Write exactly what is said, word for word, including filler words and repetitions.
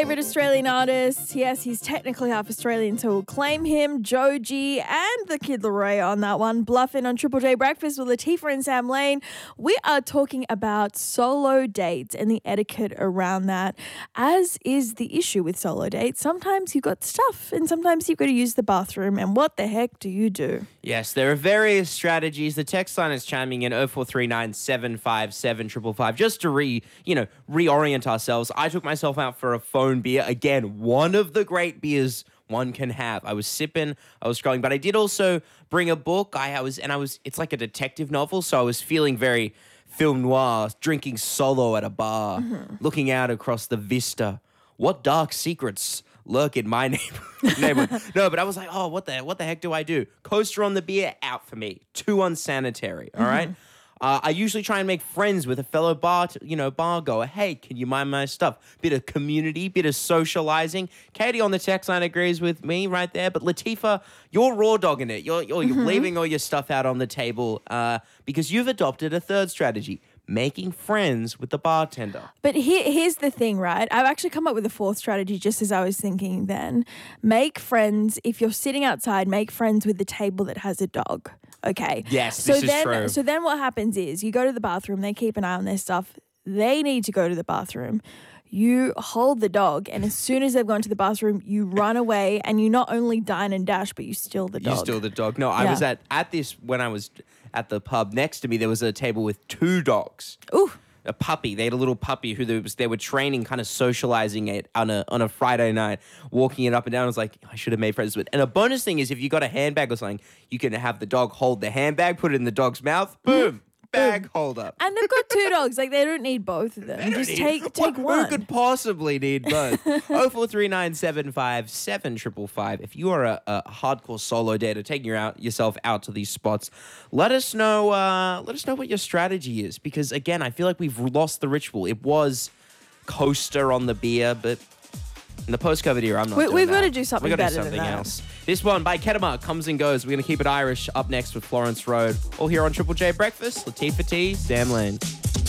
Favorite Australian artist. Yes, he's technically half Australian, so we'll claim him. Joji and the Kid Laroi on that one. Bluffing on Triple J Breakfast with Latifah and Sam Lane. We are talking about solo dates and the etiquette around that, as is the issue with solo dates. Sometimes you've got stuff and sometimes you've got to use the bathroom. And what the heck do you do? Yes, there are various strategies. The text line is chiming in oh four three nine, seven five seven, five five five. Just to re, you know, reorient ourselves. I took myself out for a phone beer. Again, one of the great beers one can have. I was sipping, I was scrolling, but I did also bring a book. I, I was, and I was, it's like a detective novel, so I was feeling very film noir, drinking solo at a bar, mm-hmm. looking out across the vista. What dark secrets lurk in my neighborhood? neighborhood. No, but I was like, oh, what the, what the heck do I do? Coaster on the beer, out for me. Too unsanitary, all mm-hmm. right? Uh, I usually try and make friends with a fellow bar, t- you know, bar goer. Hey, can you mind my stuff? Bit of community, bit of socializing. Katie on the text line agrees with me right there. But Latifah, you're raw dogging it. You're you're, you're mm-hmm. leaving all your stuff out on the table uh, because you've adopted a third strategy: making friends with the bartender. But here, here's the thing, right? I've actually come up with a fourth strategy just as I was thinking then. Make friends, if you're sitting outside, make friends with the table that has a dog. Okay. Yes, so this then, is true. So then what happens is you go to the bathroom, they keep an eye on their stuff. They need to go to the bathroom. You hold the dog, and as soon as they've gone to the bathroom, you run away, and you not only dine and dash, but you steal the dog. You steal the dog. No, I yeah. was at, at this, when I was at the pub next to me, there was a table with two dogs. Ooh. A puppy. They had a little puppy who they, was, they were training, kind of socializing it on a on a Friday night, walking it up and down. I was like, I should have made friends with it. And a bonus thing is if you got a handbag or something, you can have the dog hold the handbag, put it in the dog's mouth, boom, bag hold up. And they've got two dogs. Like, they don't need both of them. Just need, take take what, one. Who could possibly need both? oh four three nine, seven five seven, five five five. If you are a, a hardcore solo dater, taking your out, yourself out to these spots, let us know uh, Let us know what your strategy is. Because, again, I feel like we've lost the ritual. It was coaster on the beer, but in the post-COVID era, I'm not we, doing We've that. got to do something We've got to better do something than that. else. This one by Kedema comes and goes. We're going to keep it Irish. Up next with Florence Road. All here on Triple J Breakfast. Latifah T, Sam Lane.